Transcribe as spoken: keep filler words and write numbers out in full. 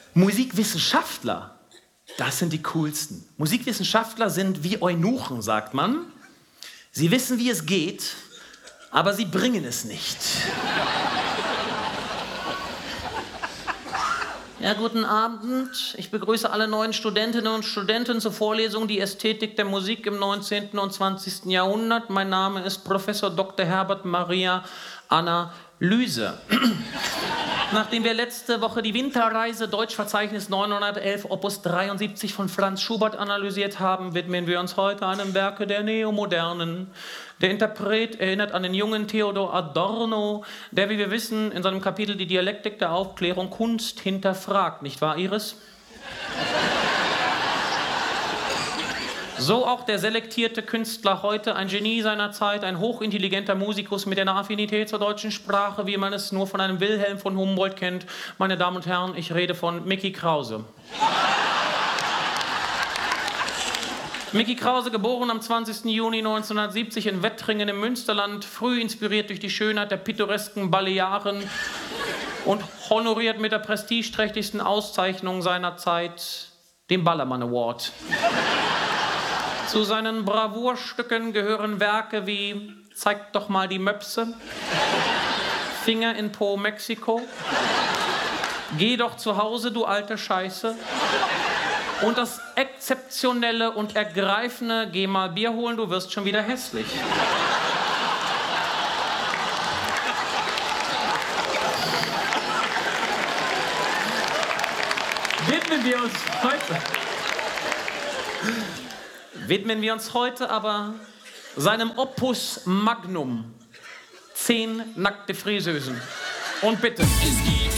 Musikwissenschaftler, das sind die coolsten. Musikwissenschaftler sind wie Eunuchen, sagt man. Sie wissen, wie es geht, aber sie bringen es nicht. Ja, guten Abend. Ich begrüße alle neuen Studentinnen und Studenten zur Vorlesung Die Ästhetik der Musik im neunzehnten und zwanzigsten Jahrhundert. Mein Name ist Professor Doktor Herbert Maria Analyse. Nachdem wir letzte Woche die Winterreise Deutschverzeichnis neunhundertelf Opus dreiundsiebzig von Franz Schubert analysiert haben, widmen wir uns heute einem Werke der Neomodernen. Der Interpret erinnert an den jungen Theodor Adorno, der, wie wir wissen, in seinem Kapitel Die Dialektik der Aufklärung Kunst hinterfragt. Nicht wahr, Iris? So auch der selektierte Künstler heute, ein Genie seiner Zeit, ein hochintelligenter Musikus mit einer Affinität zur deutschen Sprache, wie man es nur von einem Wilhelm von Humboldt kennt. Meine Damen und Herren, ich rede von Mickey Krause. Mickey Krause, geboren am zwanzigsten Juni neunzehnhundertsiebzig in Wettringen im Münsterland, früh inspiriert durch die Schönheit der pittoresken Balearen und honoriert mit der prestigeträchtigsten Auszeichnung seiner Zeit, dem Ballermann Award. Zu seinen Bravourstücken gehören Werke wie Zeig doch mal die Möpse, Finger in Po Mexiko, Geh doch zu Hause, du alte Scheiße und das exzeptionelle und ergreifende Geh mal Bier holen, du wirst schon wieder hässlich. Widmen wir uns heute... Widmen wir uns heute aber seinem Opus Magnum. Zehn nackte Friseusen. Und bitte. Es gibt